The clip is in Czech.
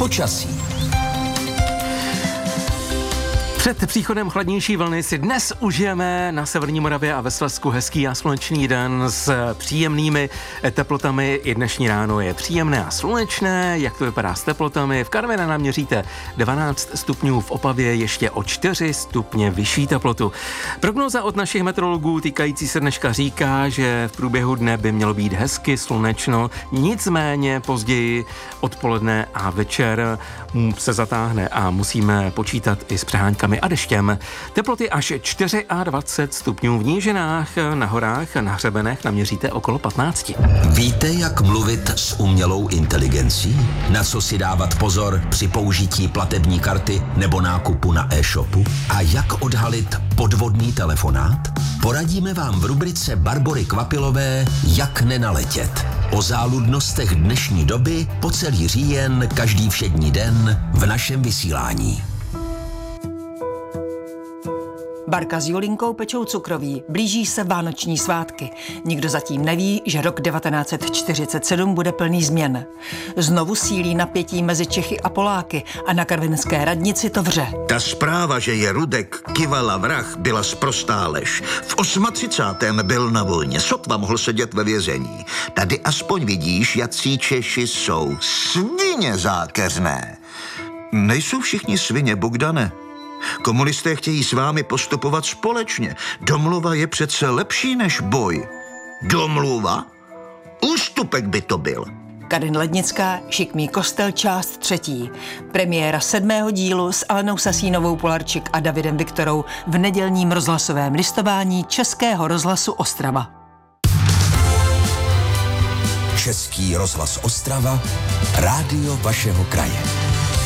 Počasí. Před příchodem chladnější vlny si dnes užijeme na severní Moravě a ve Slezsku hezký a slunečný den s příjemnými teplotami. I dnešní ráno je příjemné a slunečné. Jak to vypadá s teplotami? V Karviné nám měříte 12 stupňů, v Opavě ještě o 4 stupně vyšší teplotu. Prognóza od našich meteorologů týkající se dneška říká, že v průběhu dne by mělo být hezky slunečno, nicméně později odpoledne a večer se zatáhne a musíme počítat i s přeháňkami a deštěm. Teploty až 24 stupňů v nížinách, na horách a na hřebenech naměříte okolo 15. Víte, jak mluvit s umělou inteligencí? Na co si dávat pozor při použití platební karty nebo nákupu na e-shopu? A jak odhalit podvodný telefonát? Poradíme vám v rubrice Barbory Kvapilové Jak nenaletět. O záludnostech dnešní doby po celý říjen každý všední den v našem vysílání. Barka s Julinkou pečou cukroví. Blíží se vánoční svátky. Nikdo zatím neví, že rok 1947 bude plný změn. Znovu sílí napětí mezi Čechy a Poláky a na karvinské radnici to vře. Ta zpráva, že je Rudek Kyvala vrah, byla sprostá lež. V 38. byl na vojně, sotva mohl sedět ve vězení. Tady aspoň vidíš, jací Češi jsou. Svině zákeřné. Nejsou všichni svině, Bogdane. Komunisté chtějí s vámi postupovat společně. Domluva je přece lepší než boj. Domluva? Ústupek by to byl. Karin Lednická, Šikmý kostel, část 3. Premiéra 7. dílu s Alenou Sasínovou Polarčik a Davidem Viktorou v nedělním rozhlasovém listování Českého rozhlasu Ostrava. Český rozhlas Ostrava, rádio vašeho kraje.